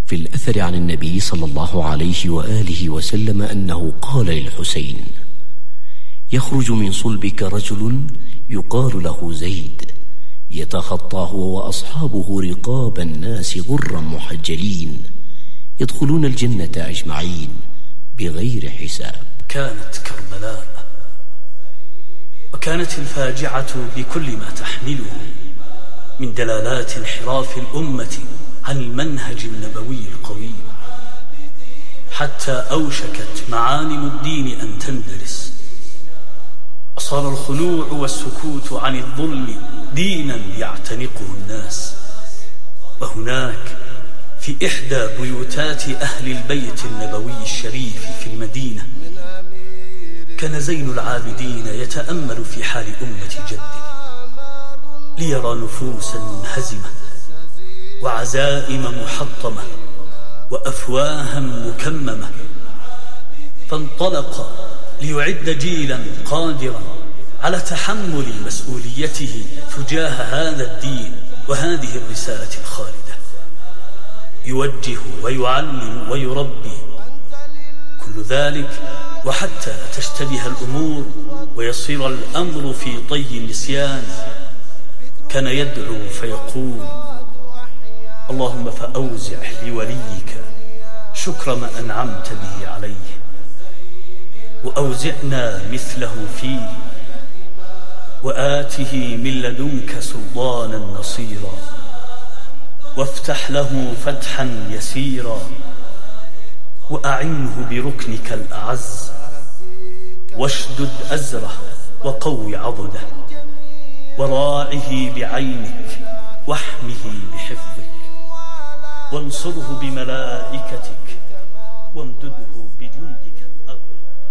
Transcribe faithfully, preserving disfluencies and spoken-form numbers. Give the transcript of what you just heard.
في الأثر عن النبي صلى الله عليه وآله وسلم أنه قال للحسين: يخرج من صلبك رجل يقال له زيد، يتخطى هو وأصحابه رقاب الناس غرا محجلين، يدخلون الجنة أجمعين بغير حساب. كانت كربلاء، وكانت الفاجعة بكل ما تحمله من دلالات انحراف الأمة عن المنهج النبوي القويم، حتى أوشكت معالم الدين أن تندرس، وصار الخنوع والسكوت عن الظلم دينا يعتنقه الناس. وهناك في إحدى بيوتات أهل البيت النبوي الشريف في المدينة كان زين العابدين يتأمل في حال أمة جده، ليرى نفوسا منهزمة وعزائم محطمة وأفواها مكممة، فانطلق ليعد جيلا قادرا على تحمل مسؤوليته تجاه هذا الدين وهذه الرسالة الخالدة، يوجه ويعلم ويربي. كل ذلك وحتى لا تشتبه الأمور ويصير الأمر في طي النسيان كان يدعو فيقول: اللهم فأوزع لوليك شكر ما أنعمت به عليه، وأوزعنا مثله فيه، وآته من لدنك سلطانا نصيرا، وافتح له فتحا يسيرا، وأعنه بركنك الأعز، واشدد أزره وقوي عضده، وراعه بعينك واحمه بحفظك، وانصره بملائكتك، وامدده بجندك الأغلى.